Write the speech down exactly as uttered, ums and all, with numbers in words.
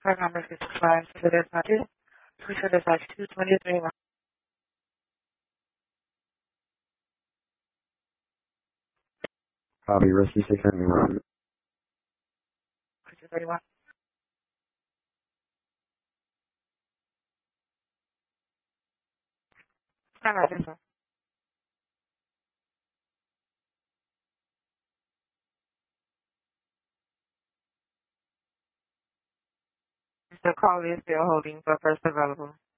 Car number fifty-five, so there's not two. Please for dispatch two twenty-three, Copy, Risky six seventy-one. two thirty-one. Stand by, sir. The call is still holding for first available.